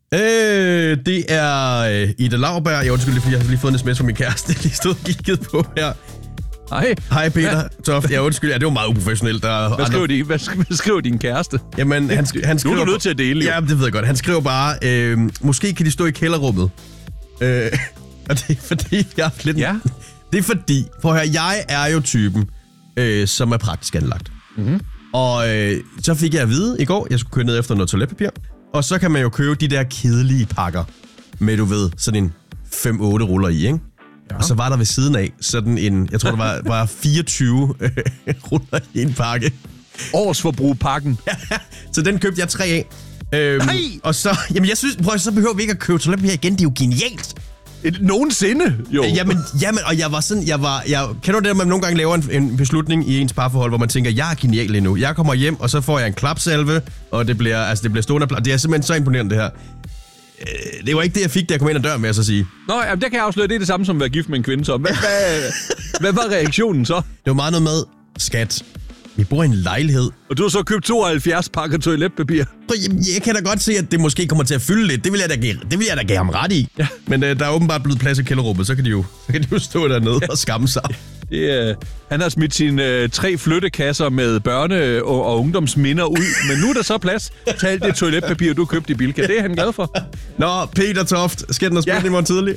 Det er Ida Lauberg. Jeg undskyld, fordi jeg har lige fået en sms fra min kæreste. Jeg lige stod og kigget på her. Hej Peter Toft. Jeg undskyld. Ja, det var meget uprofessionelt. Hvad skriver din kæreste? Jamen, han skriver... Nu er du nødt til at dele, jo. Ja, det ved jeg godt. Han skriver bare, måske kan de stå i kælderrummet. Og det er fordi, jeg er lidt... Ja. Det er fordi, for her, jeg er jo typen, som er praktisk anlagt. Mm-hmm. Og så fik jeg at vide i går, jeg skulle køre ned efter noget toiletpapir. Og så kan man jo købe de der kedelige pakker med, du ved, sådan en 5-8 ruller i, ikke? Ja. Og så var der ved siden af sådan en, jeg tror, der var 24 ruller i en pakke. Årsforbrugpakken. Så den købte jeg 3 af. Og så, jamen jeg synes, så behøver vi ikke at købe toiletpapir igen, det er jo genialt. Nogensinde, jo. Jamen, og jeg var sådan, kender du det, at man nogle gange laver en beslutning i ens parforhold, hvor man tænker, jeg er genial lige nu. Jeg kommer hjem, og så får jeg en klapsalve, og det bliver stående. Det er simpelthen så imponerende, det her. Det var ikke det, jeg fik, da jeg kom ind ad døren, med at så sige. Nå, jamen, der kan jeg afsløre, det er det samme som at være gift med en kvinde, så. Hvad var reaktionen så? Det var meget noget med, skat, vi bor i en lejlighed. Og du har så købt 72 pakker toiletpapir. Jeg kan da godt se, at det måske kommer til at fylde lidt. Det vil jeg da give ham ret i. Ja. Men der er åbenbart blevet plads i kælderrummet, så kan de jo stå dernede og skamme sig. Han har smidt sine 3 flyttekasser med børne- og ungdomsminder ud, men nu er der så plads til alt det toiletpapir, du købte i Bilka. Det er han glad for. Nå, Peter Toft, skal den have spillet i morgen tidlig?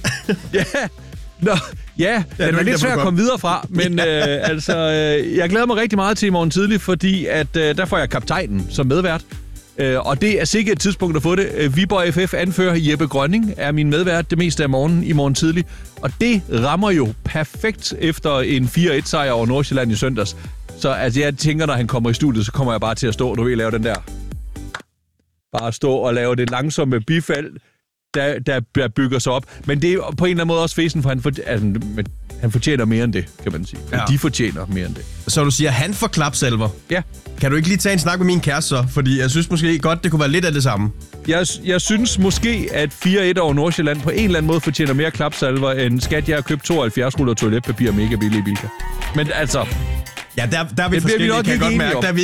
Ja, det er lidt svært at komme videre fra, men jeg glæder mig rigtig meget til i morgen tidlig, fordi at der får jeg kaptajnen som medvært. Og det er sikkert et tidspunkt at få det. Viborg FF anfører Jeppe Grønning er min medvært det meste af morgenen i morgen tidlig. Og det rammer jo perfekt efter en 4-1-sejr over Nordsjælland i søndags. Så altså, jeg tænker, når han kommer i studiet, så kommer jeg bare til at stå, du vil lave den der. Bare stå og lave det langsomme bifald, der bygger sig op. Men det er på en eller anden måde også fesen, for han fortjener mere end det, kan man sige. Ja. De fortjener mere end det. Så du siger, han får klapsalver? Ja. Kan du ikke lige tage en snak med min kæreste så? Fordi jeg synes måske godt, det kunne være lidt af det samme. Jeg synes måske, at 4-1 over Nordsjælland på en eller anden måde fortjener mere klapsalver, end skat, jeg har købt 72 ruller toiletpapir mega billigt i Bilka. Men altså... Ja, der er vi forskellige, kan jeg godt mærke.